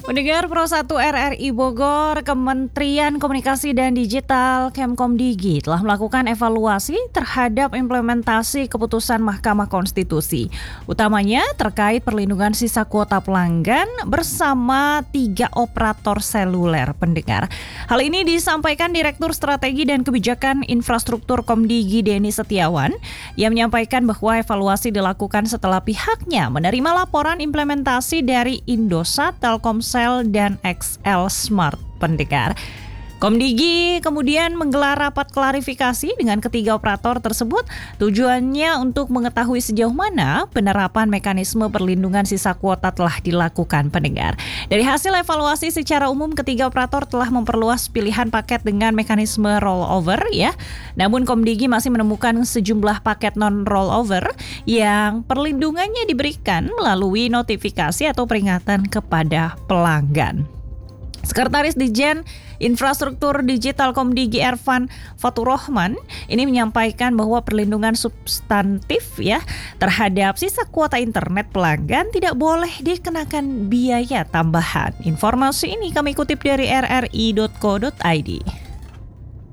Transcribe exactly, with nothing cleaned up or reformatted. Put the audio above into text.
Pendengar Pro satu R R I Bogor, Kementerian Komunikasi dan Digital Kemkomdigi telah melakukan evaluasi terhadap implementasi keputusan Mahkamah Konstitusi, utamanya terkait perlindungan sisa kuota pelanggan bersama tiga operator seluler. Pendengar, hal ini disampaikan Direktur Strategi dan Kebijakan Infrastruktur Komdigi Denny Setiawan yang menyampaikan bahwa evaluasi dilakukan setelah pihaknya menerima laporan implementasi dari Indosat, Telkomsel dan X L Smart. Pendengar, Komdigi kemudian menggelar rapat klarifikasi dengan ketiga operator tersebut, tujuannya untuk mengetahui sejauh mana penerapan mekanisme perlindungan sisa kuota telah dilakukan. Pendengar, dari hasil evaluasi secara umum ketiga operator telah memperluas pilihan paket dengan mekanisme rollover ya. Namun Komdigi masih menemukan sejumlah paket non rollover yang perlindungannya diberikan melalui notifikasi atau peringatan kepada pelanggan. Sekretaris Dijen Infrastruktur Digital Komdigi Ervan Faturrohman ini menyampaikan bahwa perlindungan substantif ya terhadap sisa kuota internet pelanggan tidak boleh dikenakan biaya tambahan. Informasi ini kami kutip dari r r i dot co dot i d.